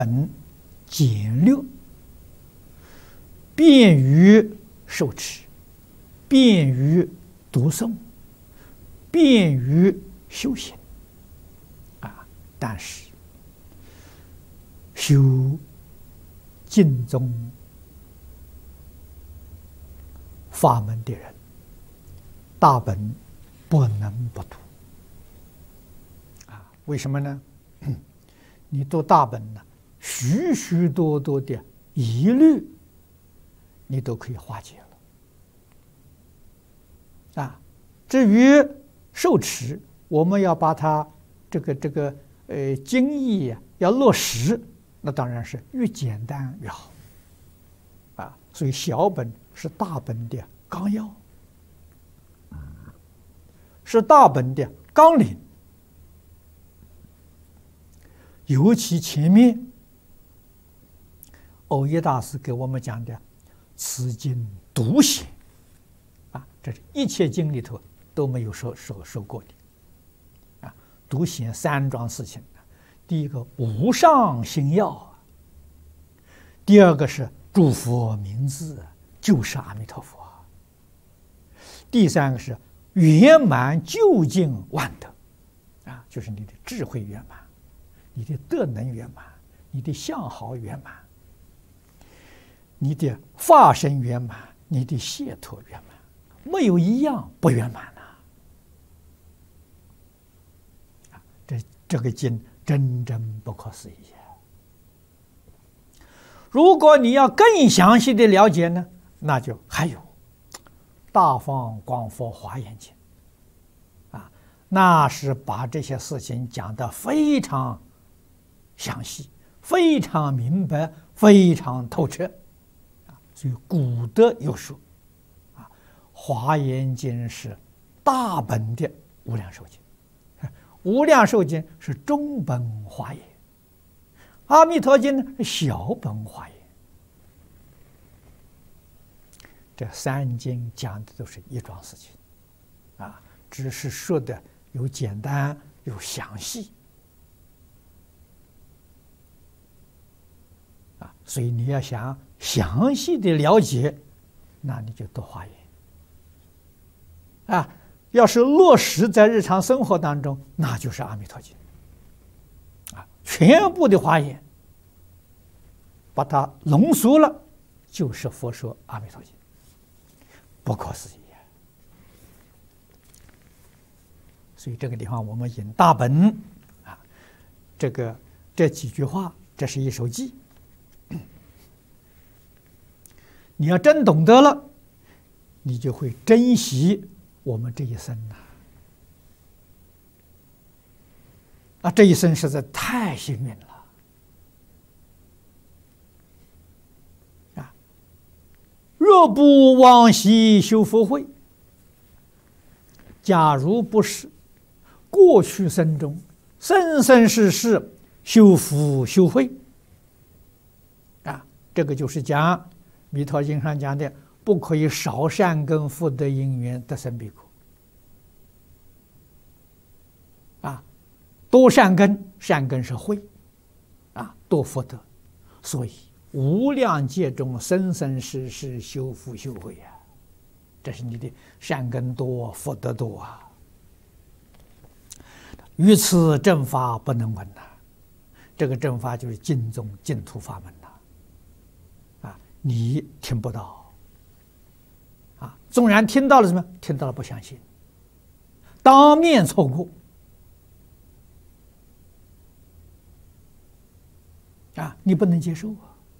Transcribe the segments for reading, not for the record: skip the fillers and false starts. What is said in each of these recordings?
简略，便于受持，便于读诵，便于修行。但是修净宗法门的人，大本不能不读。为什么呢？你读大本呢，许许多多的疑虑，你都可以化解了。至于受持，我们要把它这个经义要落实，那当然是越简单越好。所以小本是大本的纲要，是大本的纲领。尤其前面藕益大师给我们讲的此经独显，这是一切经里头都没有说过的。独显三桩事情，第一个无上心要，第二个是诸佛名字就是阿弥陀佛，第三个是圆满究竟万德，就是你的智慧圆满，你的德能圆满，你的相好圆满，你的法身圆满，你的解脱圆满，没有一样不圆满的。这个经真不可思议。如果你要更详细的了解呢，那就还有《大放光佛华严经》，那是把这些事情讲得非常详细，非常明白，非常透彻。所以古德有说，华严经是大本的无量寿经，无量寿经是中本华严，阿弥陀经呢是小本华严。这三经讲的都是一桩事情，只是说的有简单有详细，所以你要想详细的了解，那你就读华严。要是落实在日常生活当中，那就是阿弥陀经。全部的华严把它浓缩了，就是佛说阿弥陀经，不可思议。所以这个地方我们引大本这几句话，这是一首偈。你要真懂得了，你就会珍惜我们这一生这一生实在太幸运了。若不往昔修福慧，假如不是过去生中生生世世修福修慧，这个就是讲《弥陀经》上讲的，不可以少善根福德因缘得生彼国。多善根，善根是慧，多福德，所以无量劫中生生世世修福修慧这是你的善根多，福德多于此正法不能闻这个正法就是净宗净土法门你听不到纵然听到了什么，听到了不相信，当面错过你不能接受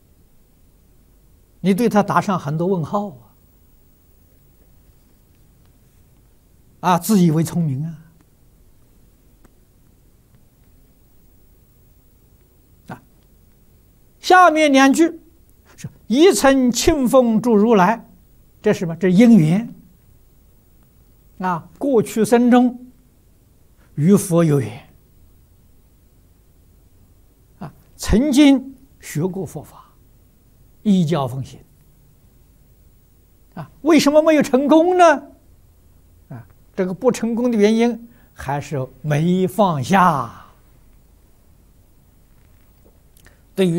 你对他打上很多问号自以为聪明下面两句是一乘清风诸如来，这是什么？这因缘过去生中与佛有缘曾经学过佛法，依教奉行为什么没有成功呢？这个不成功的原因还是没放下